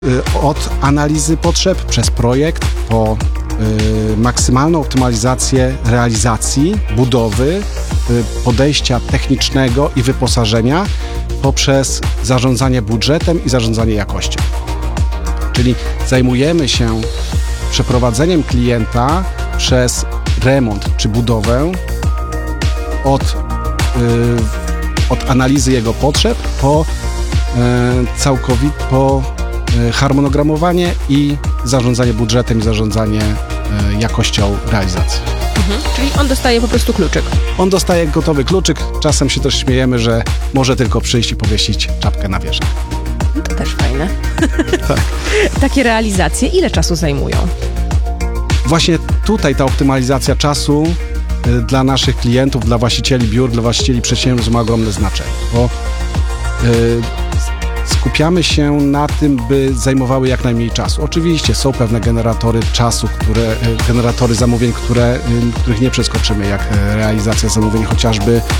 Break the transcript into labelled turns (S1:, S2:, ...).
S1: Od analizy potrzeb przez projekt po maksymalną optymalizację realizacji, budowy, podejścia technicznego i wyposażenia poprzez zarządzanie budżetem i zarządzanie jakością. Czyli zajmujemy się przeprowadzeniem klienta przez remont czy budowę od analizy jego potrzeb po harmonogramowanie i zarządzanie budżetem i zarządzanie jakością realizacji.
S2: Czyli on dostaje po prostu kluczyk.
S1: On dostaje gotowy kluczyk. Czasem się też śmiejemy, że może tylko przyjść i powiesić czapkę na wierzch.
S2: No to też fajne.
S1: Tak.
S2: Takie realizacje ile czasu zajmują?
S1: Właśnie tutaj ta optymalizacja czasu dla naszych klientów, dla właścicieli biur, dla właścicieli przedsiębiorstw ma ogromne znaczenie, bo skupiamy się na tym, by zajmowały jak najmniej czasu. Oczywiście są pewne generatory czasu, generatory zamówień, których nie przeskoczymy, jak realizacja zamówień chociażby